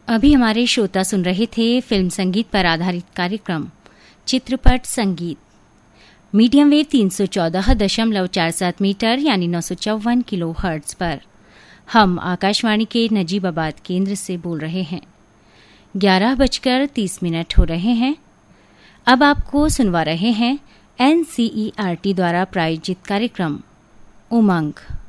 अभी हमारे श्रोता सुन रहे थे फिल्म संगीत पर आधारित कार्यक्रम चित्रपट संगीत मीडियम वेव 314.47 मीटर यानी 954 किलो हर्ट्ज पर। हम आकाशवाणी के नजीबाबाद केंद्र से बोल रहे हैं। 11:30 हो रहे हैं। अब आपको सुनवा रहे हैं NCERT द्वारा प्रायोजित कार्यक्रम उमंग।